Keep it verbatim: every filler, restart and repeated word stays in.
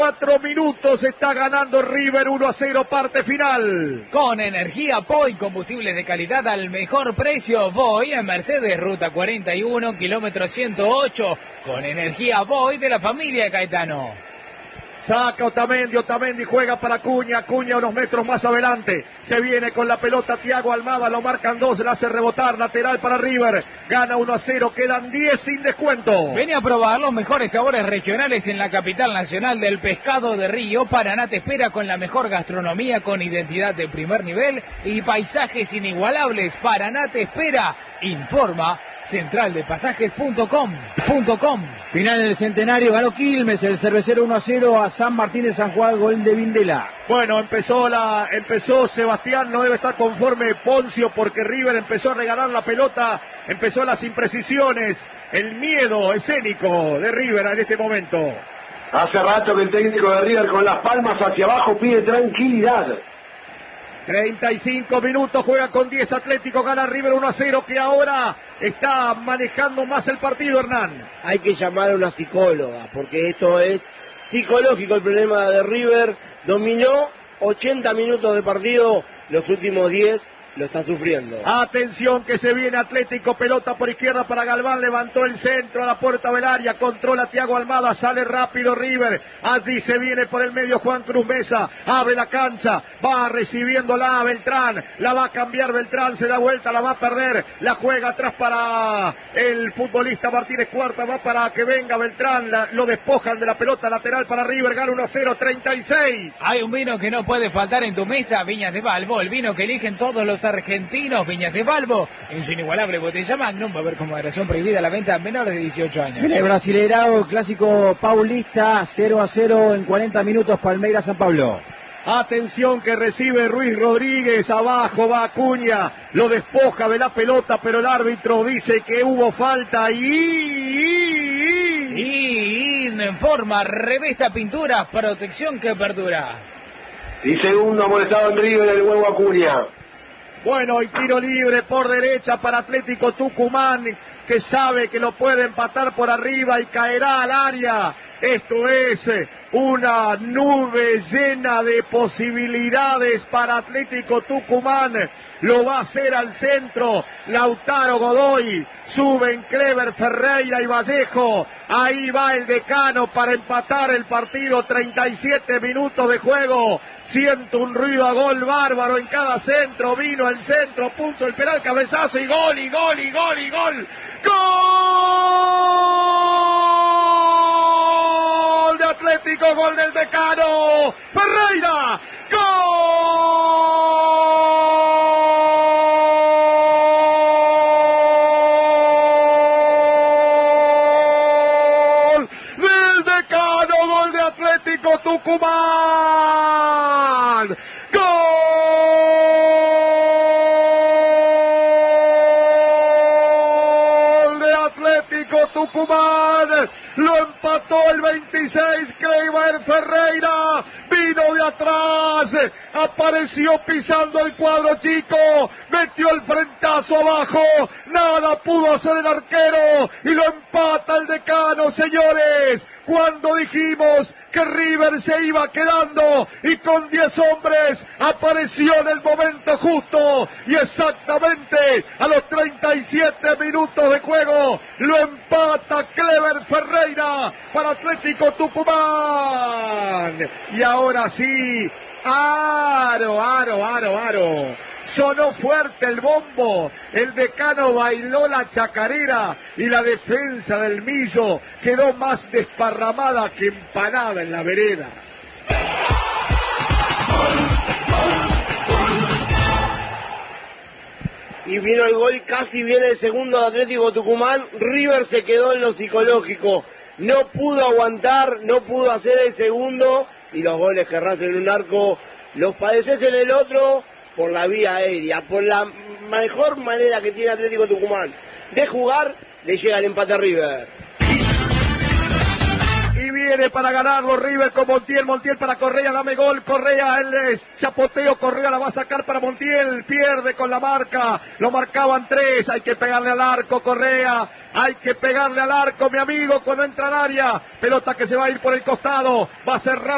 Cuatro minutos está ganando River uno a cero, parte final. Con energía Poi, combustibles de calidad al mejor precio. Voy en Mercedes, ruta cuarenta y uno, kilómetro ciento ocho. Con energía Voy de la familia Caetano. Saca Otamendi, Otamendi juega para Acuña, Acuña unos metros más adelante, se viene con la pelota Thiago Almada, lo marcan dos, la hace rebotar, lateral para River, gana uno a cero, quedan diez sin descuento. Ven a probar los mejores sabores regionales en la capital nacional del pescado de río. Paraná te espera con la mejor gastronomía, con identidad de primer nivel y paisajes inigualables. Paraná te espera, informa central de pasajes punto com. Final del centenario, ganó Quilmes, el cervecero uno a cero a San Martín de San Juan, gol de Vindela. Bueno, empezó la, empezó Sebastián, no debe estar conforme Poncio porque River empezó a regalar la pelota, empezó las imprecisiones, el miedo escénico de River en este momento. Hace rato que el técnico de River con las palmas hacia abajo pide tranquilidad. treinta y cinco minutos, juega con diez Atlético, gana River uno a cero, que ahora está manejando más el partido, Hernán. Hay que llamar a una psicóloga, porque esto es psicológico el problema de River. Dominó ochenta minutos de partido, los últimos diez lo está sufriendo. Atención que se viene Atlético, pelota por izquierda para Galván, levantó el centro a la puerta del área, controla Thiago Almada, sale rápido River, allí se viene por el medio Juan Cruz Mesa, abre la cancha, va recibiéndola Beltrán, la va a cambiar Beltrán, se da vuelta, la va a perder, la juega atrás para el futbolista Martínez Cuarta, va para que venga Beltrán, la, lo despojan de la pelota lateral para River, gana uno a cero, treinta y seis. Hay un vino que no puede faltar en tu mesa, Viñas de Balbo, el vino que eligen todos los argentinos, Viñas de Balbo, en su inigualable botella Magnum, va a haber con moderación prohibida la venta a menores de dieciocho años. El Brasileirao, clásico paulista, cero a cero en cuarenta minutos, Palmeiras San Pablo. Atención que recibe Ruiz Rodríguez, abajo va Acuña, lo despoja de la pelota, pero el árbitro dice que hubo falta y... Y en forma, revista pintura, protección que perdura. Y segundo amonestado en River, el huevo Acuña. Bueno, y tiro libre por derecha para Atlético Tucumán, que sabe que lo puede empatar por arriba y caerá al área. Esto es una nube llena de posibilidades para Atlético Tucumán. Lo va a hacer al centro Lautaro Godoy. Suben Clever, Ferreira y Vallejo. Ahí va el decano para empatar el partido. treinta y siete minutos de juego. Siento un ruido a gol bárbaro en cada centro. Vino el centro, punto, el penal, cabezazo y gol, y gol, y gol, y gol. ¡Gol de Atlético! ¡Gol del decano! ¡Ferreira! ¡Gol del decano! ¡Gol de Atlético Tucumán! ¡Gol de Atlético Tucumán! Lo empató el veintiséis, Clever Ferreira, vino de atrás, apareció pisando el cuadro chico, metió el frentazo abajo, nada pudo hacer el arquero y lo empata el decano, señores. Cuando dijimos que River se iba quedando y con diez hombres apareció en el momento justo y exactamente a los treinta y siete minutos de juego lo empata Clever Ferreira para Atlético Tucumán. Y ahora sí, aro, aro, aro, aro. Sonó fuerte el bombo, el decano bailó la chacarera y la defensa del Millo quedó más desparramada que empanada en la vereda. Y vino el gol, casi viene el segundo de Atlético Tucumán. River se quedó en lo psicológico, no pudo aguantar, no pudo hacer el segundo, y los goles que rasan en un arco los padeces en el otro por la vía aérea, por la mejor manera que tiene Atlético Tucumán de jugar, le llega el empate a River. Y viene para ganarlo River con Montiel, Montiel para Correa, dame gol, Correa, el chapoteo, Correa la va a sacar para Montiel, pierde con la marca, lo marcaban tres, hay que pegarle al arco, Correa, hay que pegarle al arco, mi amigo, cuando entra al área, pelota que se va a ir por el costado, va a cerrar